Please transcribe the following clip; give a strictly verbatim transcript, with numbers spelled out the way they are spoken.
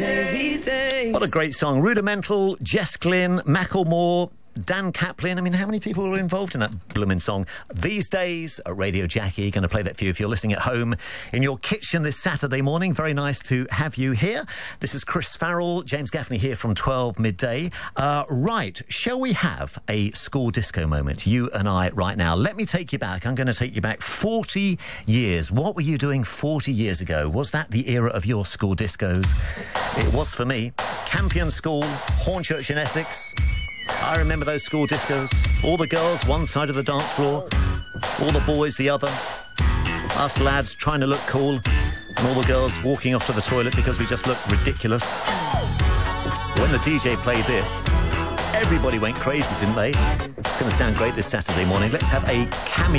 What a great song. Rudimental, Jess Glynn, Macklemore, Dan Kaplan. I mean, how many people were involved in that blooming song? These days at Radio Jackie, going to play that for you if you're listening at home in your kitchen this Saturday morning. Very nice to have you here. This is Chris Farrell, James Gaffney here from twelve midday. Uh, right, shall we have a school disco moment, you and I, right now? Let me take you back. I'm going to take you back forty years. What were you doing forty years ago? Was that the era of your school discos? It was for me. Campion School, Hornchurch in Essex. I remember those school discos. All the girls one side of the dance floor, all the boys the other. Us lads trying to look cool, and all the girls walking off to the toilet because we just looked ridiculous. When the D J played this, everybody went crazy, didn't they? It's going to sound great this Saturday morning. Let's have a cameo.